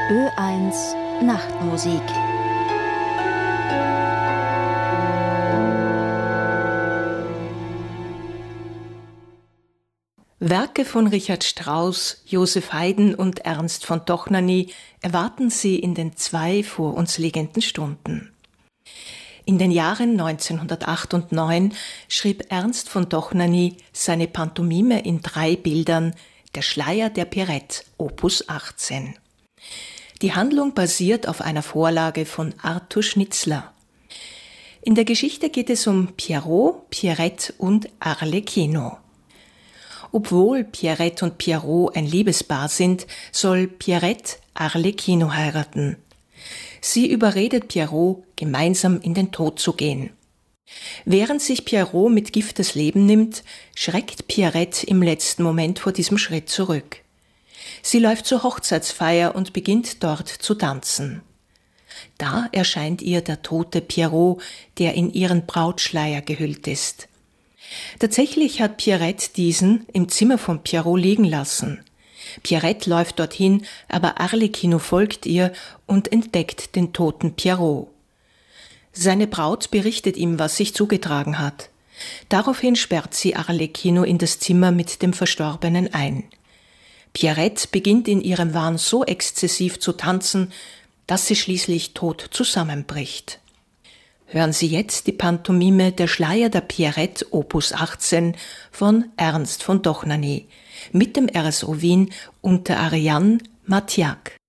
Ö1 Nachtmusik. Werke von Richard Strauss, Joseph Haydn und Ernst von Dohnanyi erwarten Sie in den 2 vor uns liegenden Stunden. In den Jahren 1908 und 1909 schrieb Ernst von Dohnanyi seine Pantomime in 3 Bildern Der Schleier der Pierrette, Opus 18. Die Handlung basiert auf einer Vorlage von Arthur Schnitzler. In der Geschichte geht es um Pierrot, Pierrette und Arlecchino. Obwohl Pierrette und Pierrot ein Liebespaar sind, soll Pierrette Arlecchino heiraten. Sie überredet Pierrot, gemeinsam in den Tod zu gehen. Während sich Pierrot mit Gift das Leben nimmt, schreckt Pierrette im letzten Moment vor diesem Schritt zurück. Sie läuft zur Hochzeitsfeier und beginnt dort zu tanzen. Da erscheint ihr der tote Pierrot, der in ihren Brautschleier gehüllt ist. Tatsächlich hat Pierrette diesen im Zimmer von Pierrot liegen lassen. Pierrette läuft dorthin, aber Arlecchino folgt ihr und entdeckt den toten Pierrot. Seine Braut berichtet ihm, was sich zugetragen hat. Daraufhin sperrt sie Arlecchino in das Zimmer mit dem Verstorbenen ein. Pierrette beginnt in ihrem Wahn so exzessiv zu tanzen, dass sie schließlich tot zusammenbricht. Hören Sie jetzt die Pantomime Der Schleier der Pierrette, Opus 18 von Ernst von Dohnanyi mit dem RSO Wien unter Ariane Matjak.